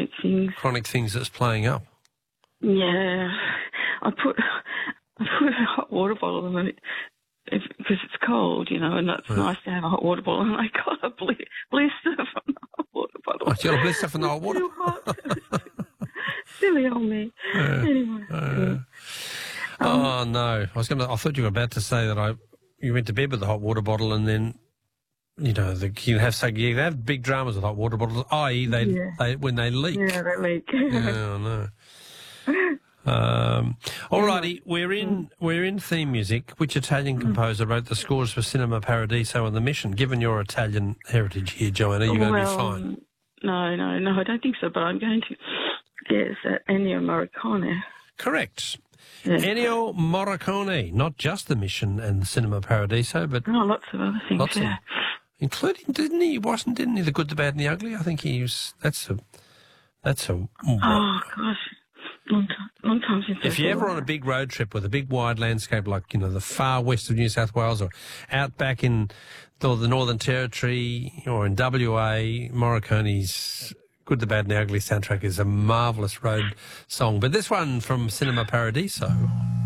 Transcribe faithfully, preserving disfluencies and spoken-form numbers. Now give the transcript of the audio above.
Chronic Things. Chronic Things that's playing up. Yeah. I put I put a hot water bottle in it because it's cold, you know, and it's Yeah. nice to have a hot water bottle. And I got a bli- blister from the hot water bottle. Oh, you got a blister from the hot water? Too hot. Silly on me. Uh, Anyway. uh, yeah. oh no! I was going to. I thought you were about to say that I. You went to bed with the hot water bottle, and then, you know, the, you have so you have big dramas with hot water bottles. that is, they Yeah. they when they leak. Yeah, they leak. Oh no. Um, alrighty, we're in we're in theme music. Which Italian composer wrote the scores for Cinema Paradiso and The Mission? Given your Italian heritage here, Joanna, you're going to well, be fine. No, no, no, I don't think so, but I'm going to guess at Ennio Morricone. Correct. Yeah. Ennio Morricone, not just The Mission and Cinema Paradiso, but Oh, lots of other things, lots yeah. of, including, didn't he? Wasn't didn't he the Good, the Bad, and the Ugly? I think he was. That's a. That's a. Oh, gosh. Long time, long time since If I you're saw ever on a that. big road trip with a big wide landscape like, you know, the far west of New South Wales or out back in the, the Northern Territory or in W A, Morricone's Good, the Bad and the Ugly soundtrack is a marvellous road song. But this one from Cinema Paradiso.